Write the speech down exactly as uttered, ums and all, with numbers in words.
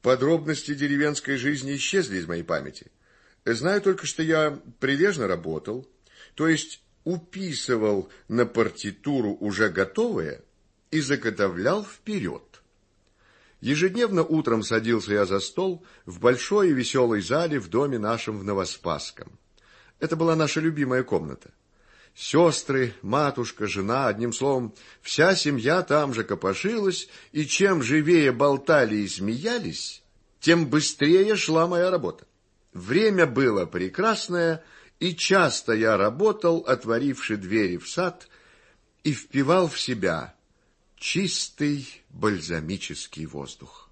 Подробности деревенской жизни исчезли из моей памяти. Знаю только, что я прилежно работал, то есть уписывал на партитуру уже готовое и заготовлял вперед. Ежедневно утром садился я за стол в большой и веселой зале в доме нашем в Новоспасском. Это была наша любимая комната. Сестры, матушка, жена, одним словом, вся семья там же копошилась, и чем живее болтали и смеялись, тем быстрее шла моя работа. Время было прекрасное, и часто я работал, отворивши двери в сад, и впивал в себя чистый бальзамический воздух.